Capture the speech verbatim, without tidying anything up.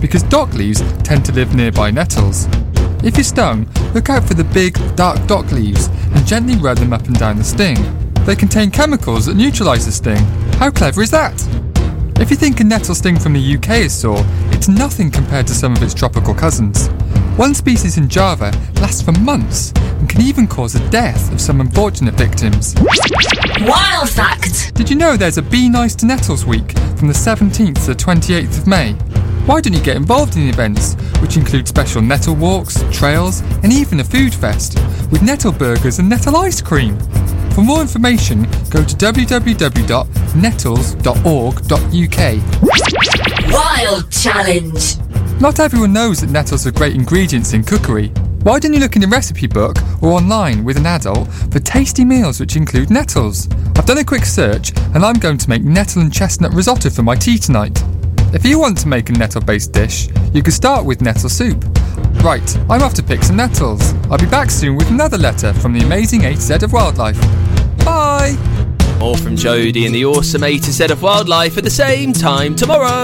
because dock leaves tend to live nearby nettles. If you're stung, look out for the big, dark dock leaves and gently rub them up and down the sting. They contain chemicals that neutralise the sting. How clever is that? If you think a nettle sting from the U K is sore, it's nothing compared to some of its tropical cousins. One species in Java lasts for months and can even cause the death of some unfortunate victims. Wild fact! Did you know there's a Be Nice to Nettles week from the seventeenth to the twenty-eighth of May? Why don't you get involved in the events, which include special nettle walks, trails, and even a food fest, with nettle burgers and nettle ice cream? For more information, go to w w w dot nettles dot org dot u k. Wild challenge! Not everyone knows that nettles are great ingredients in cookery. Why don't you look in a recipe book or online with an adult for tasty meals which include nettles? I've done a quick search and I'm going to make nettle and chestnut risotto for my tea tonight. If you want to make a nettle-based dish, you could start with nettle soup. Right, I'm off to pick some nettles. I'll be back soon with another letter from the amazing A to Z of Wildlife. Bye! More from Jodie and the awesome A to Z of Wildlife at the same time tomorrow.